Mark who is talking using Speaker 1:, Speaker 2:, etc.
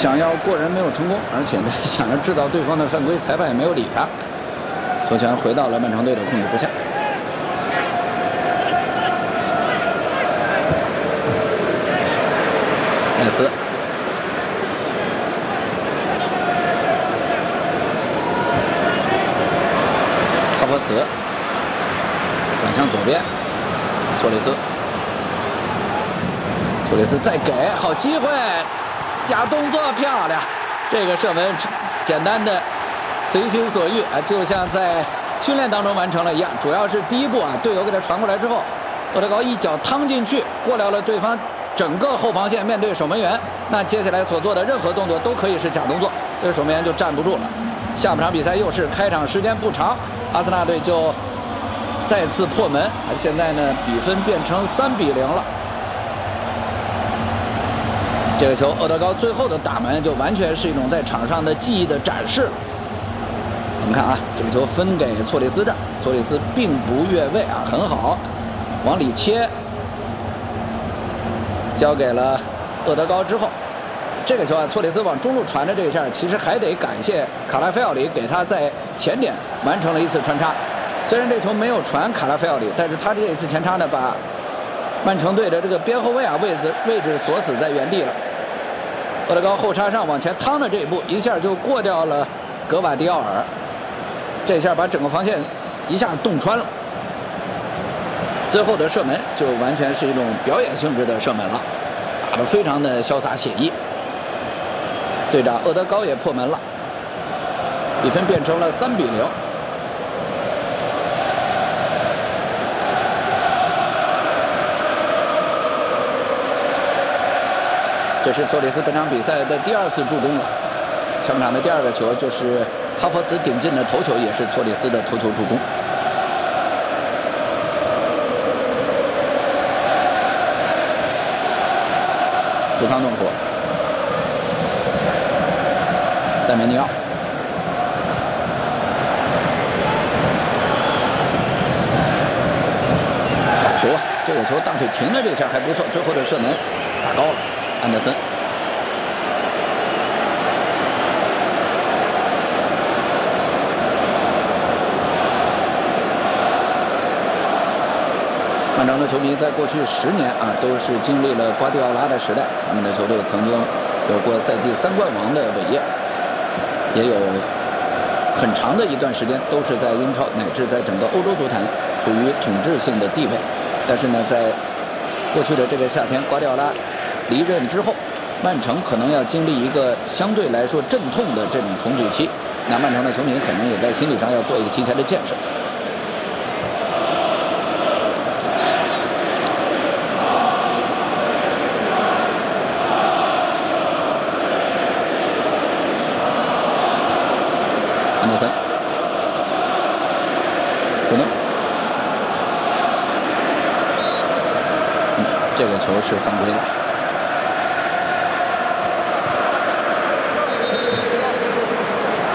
Speaker 1: 想要过人没有成功，而且呢想要制造对方的犯规，裁判也没有理他。球权回到了曼城队的控制之下。奈斯，哈弗茨转向左边，索里斯。 索里斯再给好机会，假动作漂亮，这个射门简单的随心所欲啊，就像在训练当中完成了一样。主要是第一步啊，队友给他传过来之后，厄德高一脚趟进去，过了对方整个后防线，面对守门员，那接下来所做的任何动作都可以是假动作，这个守门员就站不住了。下半场比赛又是开场时间不长，阿森纳队就再次破门，现在呢比分变成3-0了。 这个球，厄德高最后的打门就完全是一种在场上的技艺的展示。我们看啊，这个球分给错里斯这儿，错里斯并不越位啊，很好，往里切，交给了厄德高之后，这个球啊，错里斯往中路传的这一下，其实还得感谢卡拉菲奥里给他在前点完成了一次穿插。虽然这球没有传卡拉菲奥里，但是他这一次前插呢，把曼城队的这个边后卫啊位置锁死在原地了。 厄德高后插上往前趟的这一步，一下就过掉了格瓦迪奥尔，这下把整个防线一下洞穿了。最后的射门就完全是一种表演性质的射门了，打得非常的潇洒写意。队长厄德高也破门了，比分变成了3-0。 这是索里斯本场比赛的第2次助攻了。上场的第2个球就是哈弗茨顶进的头球，也是索里斯的头球助攻。布桑顿火，塞梅尼奥，好球啊！这个球大水停的这下还不错，最后的射门打高了。 安德森，曼城的球迷在过去10年啊，都是经历了瓜迪奥拉的时代。他们的球队曾经有过赛季3冠王的伟业，也有很长的一段时间都是在英超乃至在整个欧洲足坛处于统治性的地位。但是呢，在过去的这个夏天，瓜迪奥拉 离任之后，曼城可能要经历一个相对来说阵痛的这种重组期。那曼城的球迷可能也在心理上要做一个提前的建设。安德森，胡诺，这个球是犯规的。